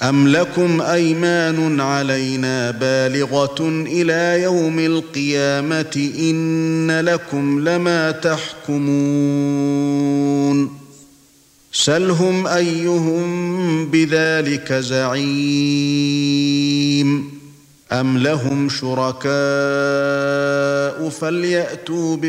أَمْ لَكُمْ أَيْمَانٌ عَلَيْنَا بَالِغَةٌ إِلَى يَوْمِ الْقِيَامَةِ إِنَّ لَكُمْ لَمَا تَحْكُمُونَ سَلْهُمْ أَيُّهُمْ بِذَلِكَ زَعِيمٌ أَمْ لَهُمْ شُرَكَاءُ فَلْيَأْتُوا